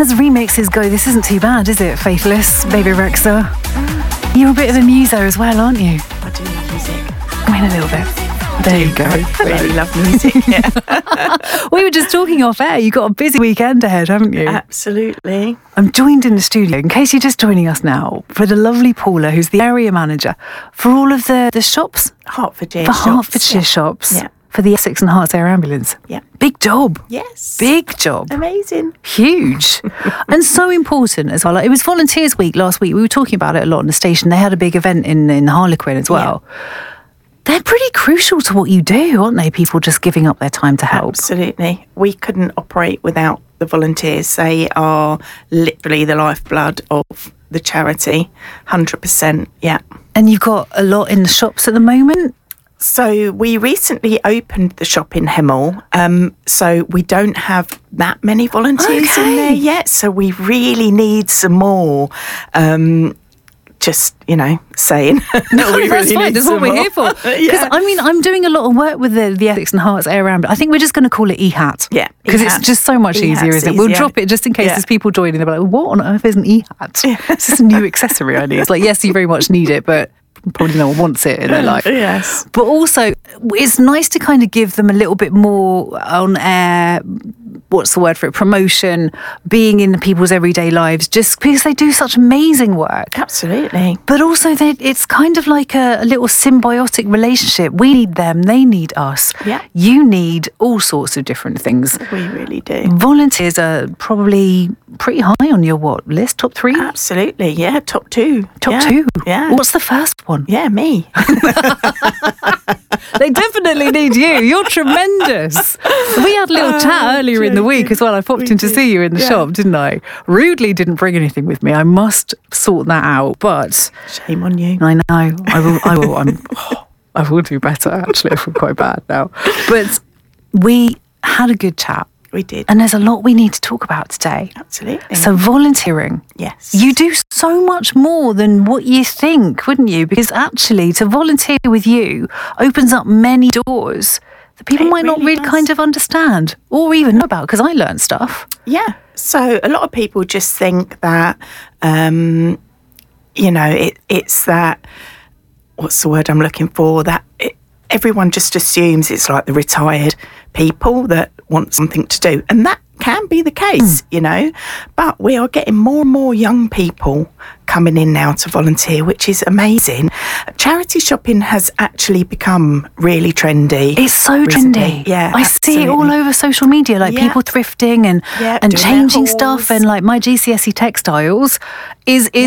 as remixes go, this isn't too bad, is it? Faithless, Baby Rexha. You're a bit of a muso as well, aren't you? I do love music. I mean, a little bit. There you go. I really love music. Yeah. We were just talking off air. You've got a busy weekend ahead, haven't you? Absolutely. I'm joined in the studio, in case you're just joining us now, for the lovely Paula, who's the area manager for all of the shops. Hertfordshire For shops. Hertfordshire shops. Yeah. For the Essex and Herts Air Ambulance. Yeah. Big job. Yes. Big job. Amazing. Huge. And so important as well. Like, it was Volunteers Week last week. We were talking about it a lot on the station. They had a big event in Harlequin as well. Yeah. They're pretty crucial to what you do, aren't they? People just giving up their time to help. Absolutely. We couldn't operate without the volunteers. They are literally the lifeblood of the charity. 100%. Yeah. And you've got a lot in the shops at the moment? So we recently opened the shop in Hemel, so we don't have that many volunteers in there yet, so we really need some more. Just, saying. No, that's fine. That's what we're here for. Because, I'm doing a lot of work with the Essex and Herts Air Ambulance. I think we're just going to call it EHAT. Yeah. Because it's just so much easier, isn't it? We'll drop it just in case there's people joining. They're like, what on earth is an EHAT? It's just a new accessory I need. It's like, yes, you very much need it, but probably no one wants it in their life. Yes. But also, it's nice to kind of give them a little bit more on air, what's the word for it, promotion, being in people's everyday lives, just because they do such amazing work. Absolutely. But also, it's kind of like a little symbiotic relationship. We need them, they need us. Yeah. You need all sorts of different things. We really do. Volunteers are probably pretty high on your list? Top 3? Absolutely, yeah. Top 2. Top 2? Yeah. What's the first one? Yeah, me. They definitely need you. You're tremendous. We had a little chat earlier in the week as well. I popped in to see you in the shop, didn't I? Rudely didn't bring anything with me. I must sort that out, but... Shame on you. I know. I will. I will do better, actually. I feel quite bad now. But we had a good chat. We did. And there's a lot we need to talk about today. Absolutely. So volunteering. Yes. You do so much more than what you think, wouldn't you? Because actually to volunteer with you opens up many doors that people might not really kind of understand or even know about, because I learned stuff. Yeah. So a lot of people just think that, it's that, what's the word I'm looking for, that everyone just assumes it's like the retired people that want something to do. And that can be the case, but we are getting more and more young people coming in now to volunteer, which is amazing. Charity shopping has actually become really trendy. It's so recently. trendy. Yeah, I see it all over social media, like people thrifting and doing changing their stuff. hauls. And like my GCSE textiles is